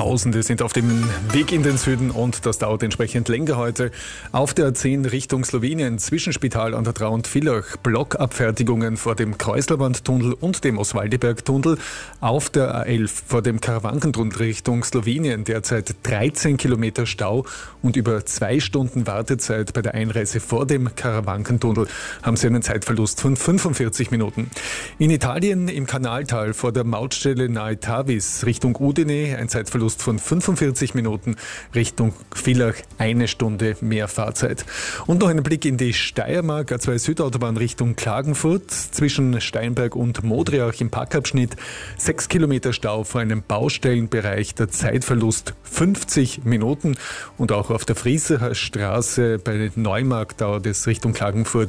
Tausende sind auf dem Weg in den Süden und das dauert entsprechend länger heute. Auf der A10 Richtung Slowenien, zwischen Spital an der Trau und Villach, Blockabfertigungen vor dem Kreuzlerwandtunnel und dem Oswaldiberg-Tunnel. Auf der A11 vor dem Karawankentunnel Richtung Slowenien derzeit 13 Kilometer Stau und über 2 Stunden Wartezeit bei der Einreise vor dem Karawankentunnel haben Sie einen Zeitverlust von 45 Minuten. In Italien im Kanaltal vor der Mautstelle nahe Tavis Richtung Udine ein Zeitverlust von 45 Minuten, Richtung Villach 1 Stunde mehr Fahrzeit. Und noch einen Blick in die Steiermark, A2 Südautobahn Richtung Klagenfurt, zwischen Steinberg und Modriach im Packabschnitt 6 Kilometer Stau vor einem Baustellenbereich, der Zeitverlust 50 Minuten. Und auch auf der Friesacher Straße bei Neumarkt dauert es Richtung Klagenfurt